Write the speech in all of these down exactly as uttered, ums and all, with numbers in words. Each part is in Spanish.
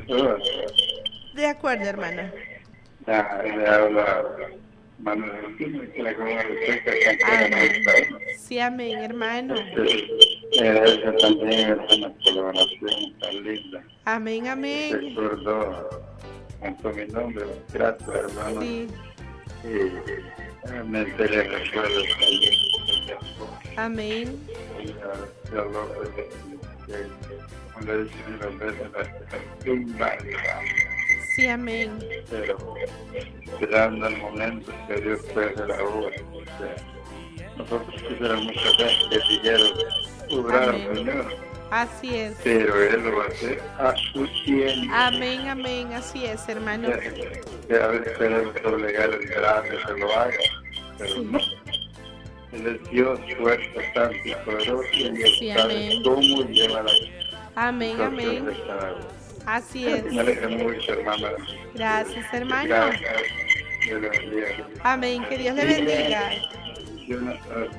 De acuerdo, hermano. Ya, le habla Manuel, que la comida de Seca, Amén. Sí, amén, hermano. Gracias también, hermana, por la oración tan linda. Amén, amén. Recuerdo tanto mi nombre, gracias, hermano. Sí. Y realmente le recuerdo también. Amén. Yo lo que cuando he decidido ver la inválida. Sí, amén. Pero esperando el momento que Dios puede la obra. Nosotros quisiéramos saber que dijeron obrar, Señor. Así es. Pero Él lo va a hacer a su tiempo. Amén, amén. Así es, hermano. Que a veces queremos obligar el grande que lo haga, pero Sí. no. Él es Dios fuerte, santo y poderoso, y Él Sí, sabe amén. cómo lleva la Amén, situación amén. de cada uno. Así es. Me alegra mucho, hermana. Gracias, hermano. Gracias. Dios le bendiga. Amén. Que Dios le bendiga. Yo no sé,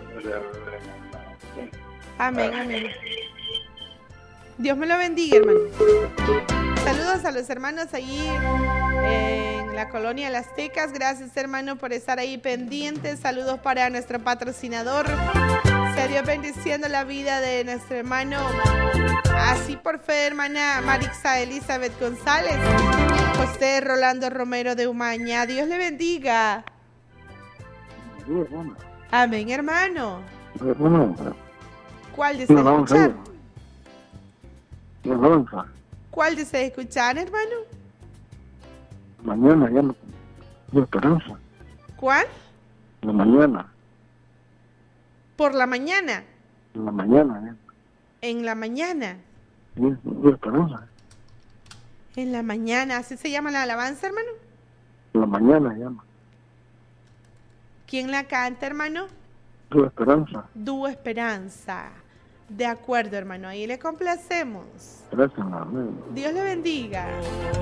Amén, amén. Dios me lo bendiga, hermano. Saludos a los hermanos allí en la colonia Las Tecas. Gracias, hermano, por estar ahí pendientes. Saludos para nuestro patrocinador. Se Dios bendiciendo la vida de nuestro hermano. Así por fe, hermana Marixa Elizabeth González. José Rolando Romero de Umaña. Dios le bendiga. Amén, hermano. ¿Cuál desea escuchar? ¿Cuál desea escuchar, hermano? Mañana ya no hay esperanza. ¿Cuál? La mañana. Por la mañana. En la mañana ya. En la mañana. Sí, no hay esperanza. En la mañana. ¿Así se llama la alabanza, hermano? En la mañana ya no. ¿Quién la canta, hermano? Tu esperanza. Dúo Esperanza. De acuerdo, hermano. Ahí le complacemos. Gracias, amén. Dios le bendiga.